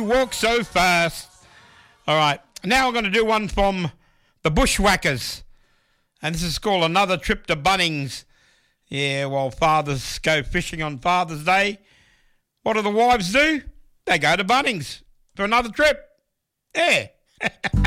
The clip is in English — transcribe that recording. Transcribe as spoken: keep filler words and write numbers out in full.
Walk so fast. All right, now I'm going to do one from the Bushwhackers, and this is called Another Trip to Bunnings. Yeah, while fathers go fishing on Father's Day, what do the wives do? They go to Bunnings for another trip. Yeah.